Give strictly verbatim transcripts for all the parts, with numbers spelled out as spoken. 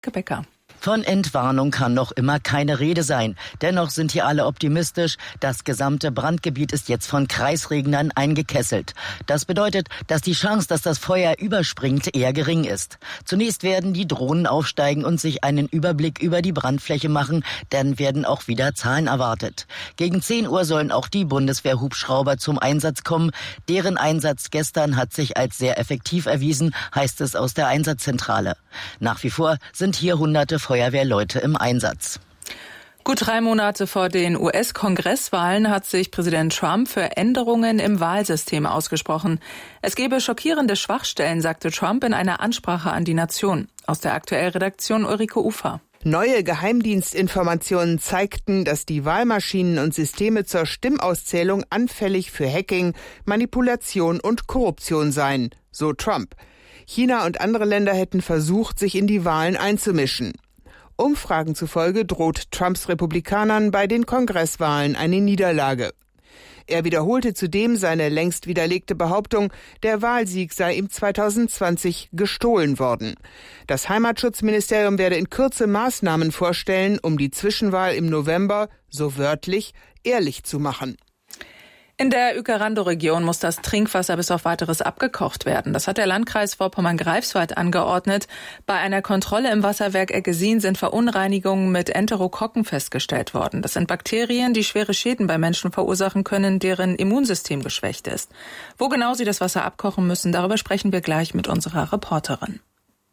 Becker. Von Entwarnung kann noch immer keine Rede sein. Dennoch sind hier alle optimistisch. Das gesamte Brandgebiet ist jetzt von Kreisregnern eingekesselt. Das bedeutet, dass die Chance, dass das Feuer überspringt, eher gering ist. Zunächst werden die Drohnen aufsteigen und sich einen Überblick über die Brandfläche machen. Dann werden auch wieder Zahlen erwartet. Gegen zehn Uhr sollen auch die Bundeswehr-Hubschrauber zum Einsatz kommen. Deren Einsatz gestern hat sich als sehr effektiv erwiesen, heißt es aus der Einsatzzentrale. Nach wie vor sind hier hunderte Feuerwehrleute im Einsatz. Gut drei Monate vor den U S-Kongresswahlen hat sich Präsident Trump für Änderungen im Wahlsystem ausgesprochen. Es gebe schockierende Schwachstellen, sagte Trump in einer Ansprache an die Nation. Aus der Aktuell-Redaktion Ulrike Ufer. Neue Geheimdienstinformationen zeigten, dass die Wahlmaschinen und Systeme zur Stimmauszählung anfällig für Hacking, Manipulation und Korruption seien, so Trump. China und andere Länder hätten versucht, sich in die Wahlen einzumischen. Umfragen zufolge droht Trumps Republikanern bei den Kongresswahlen eine Niederlage. Er wiederholte zudem seine längst widerlegte Behauptung, der Wahlsieg sei ihm zwanzig zwanzig gestohlen worden. Das Heimatschutzministerium werde in Kürze Maßnahmen vorstellen, um die Zwischenwahl im November, so wörtlich, ehrlich zu machen. In der Uekerando-Region muss das Trinkwasser bis auf Weiteres abgekocht werden. Das hat der Landkreis Vorpommern-Greifswald angeordnet. Bei einer Kontrolle im Wasserwerk Eggesin sind Verunreinigungen mit Enterokokken festgestellt worden. Das sind Bakterien, die schwere Schäden bei Menschen verursachen können, deren Immunsystem geschwächt ist. Wo genau sie das Wasser abkochen müssen, darüber sprechen wir gleich mit unserer Reporterin.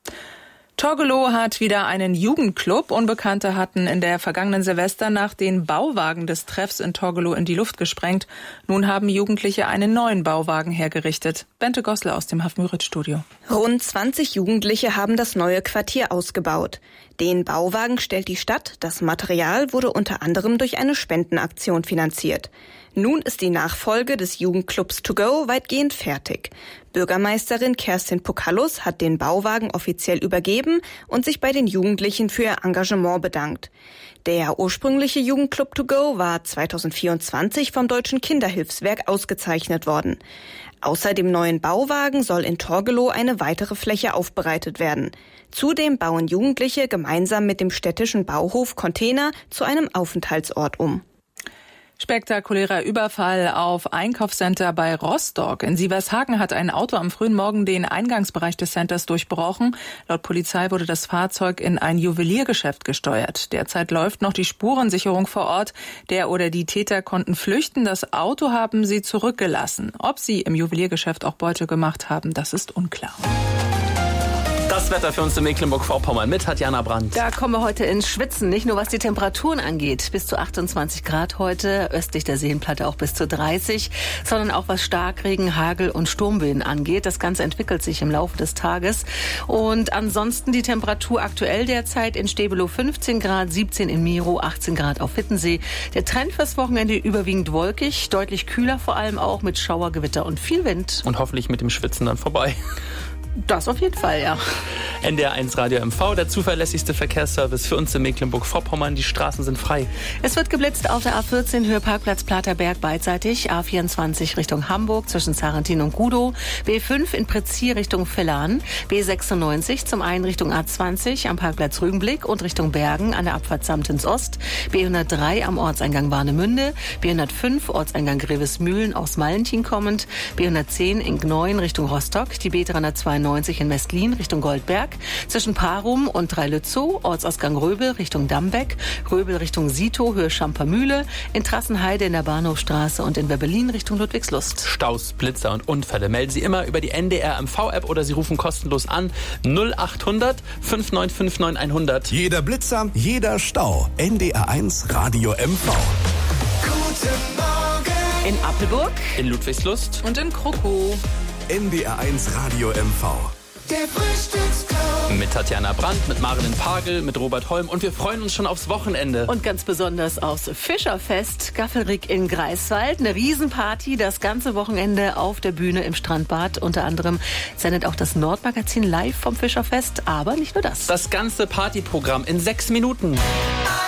Torgelow hat wieder einen Jugendclub. Unbekannte hatten in der vergangenen Silvesternacht den Bauwagen des Treffs in Torgelow in die Luft gesprengt. Nun haben Jugendliche einen neuen Bauwagen hergerichtet. Bente Gossler aus dem Hafmüritz-Studio. Rund zwanzig Jugendliche haben das neue Quartier ausgebaut. Den Bauwagen stellt die Stadt. Das Material wurde unter anderem durch eine Spendenaktion finanziert. Nun ist die Nachfolge des Jugendclubs To Go weitgehend fertig. Bürgermeisterin Kerstin Pokallus hat den Bauwagen offiziell übergeben und sich bei den Jugendlichen für ihr Engagement bedankt. Der ursprüngliche Jugendclub To Go war zwanzig vierundzwanzig vom Deutschen Kinderhilfswerk ausgezeichnet worden. Außer dem neuen Bauwagen soll in Torgelow eine weitere Fläche aufbereitet werden. Zudem bauen Jugendliche gemeinsam mit dem städtischen Bauhof Container zu einem Aufenthaltsort um. Spektakulärer Überfall auf Einkaufscenter bei Rostock. In Sievershagen hat ein Auto am frühen Morgen den Eingangsbereich des Centers durchbrochen. Laut Polizei wurde das Fahrzeug in ein Juweliergeschäft gesteuert. Derzeit läuft noch die Spurensicherung vor Ort. Der oder die Täter konnten flüchten. Das Auto haben sie zurückgelassen. Ob sie im Juweliergeschäft auch Beute gemacht haben, das ist unklar. Das Wetter für uns in Mecklenburg-Vorpommern mit Tatjana Brandt. Da kommen wir heute ins Schwitzen, nicht nur was die Temperaturen angeht, bis zu achtundzwanzig Grad heute, östlich der Seenplatte auch bis zu dreißig, sondern auch was Starkregen, Hagel und Sturmböen angeht. Das Ganze entwickelt sich im Laufe des Tages. Und ansonsten die Temperatur aktuell derzeit in Stäbelow fünfzehn Grad, siebzehn in Miro, achtzehn Grad auf Wittensee. Der Trend fürs Wochenende überwiegend wolkig, deutlich kühler vor allem auch mit Schauer, Gewitter und viel Wind. Und hoffentlich mit dem Schwitzen dann vorbei. Das auf jeden Fall, ja. N D R eins Radio M V, der zuverlässigste Verkehrsservice für uns in Mecklenburg-Vorpommern. Die Straßen sind frei. Es wird geblitzt auf der A vierzehn Höhe Parkplatz Platerberg beidseitig, A vierundzwanzig Richtung Hamburg zwischen Sarrentin und Gudow, B fünf in Prezier Richtung Villan, B sechsundneunzig zum einen Richtung A zwanzig am Parkplatz Rügenblick und Richtung Bergen an der Abfahrt Samtens Ost, B hundertdrei am Ortseingang Warnemünde, B hundertfünf Ortseingang Grevesmühlen aus Malentin kommend, B hundertzehn in Gneuen Richtung Rostock, die B dreihundertzweiundneunzig in Westlin Richtung Goldberg, zwischen Parum und Dreilützow, Ortsausgang Röbel Richtung Dammbeck, Röbel Richtung Sito, Höhe Schampermühle, in Trassenheide in der Bahnhofstraße und in Werbelin Richtung Ludwigslust. Staus, Blitzer und Unfälle melden Sie immer über die N D R M V-App oder Sie rufen kostenlos an null achthundert fünf neun fünf neun hundert. Jeder Blitzer, jeder Stau. N D R eins Radio M V. Guten Morgen. In Appelburg, in Ludwigslust und in Kroko. N D R eins Radio M V. Der Frühstücksclub. Mit Tatjana Brandt, mit Marilyn Pagel, mit Robert Holm und wir freuen uns schon aufs Wochenende. Und ganz besonders aufs Fischerfest Gaffelrick in Greifswald. Eine Riesenparty, das ganze Wochenende auf der Bühne im Strandbad. Unter anderem sendet auch das Nordmagazin live vom Fischerfest, aber nicht nur das. Das ganze Partyprogramm in sechs Minuten.